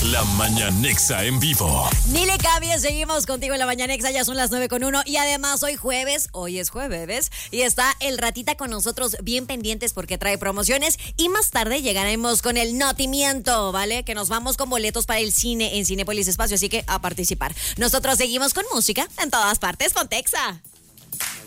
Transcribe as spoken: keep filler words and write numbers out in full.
La Mañanexa en vivo. Ni le cambies, seguimos contigo en La Mañanexa, ya son las nueve con uno y además hoy jueves, hoy es jueves y está el Ratita con nosotros bien pendientes porque trae promociones y más tarde llegaremos con el notimiento, ¿vale? Que nos vamos con boletos para el cine en Cinépolis Espacio, así que a participar. Nosotros seguimos con música en todas partes, Pontexa.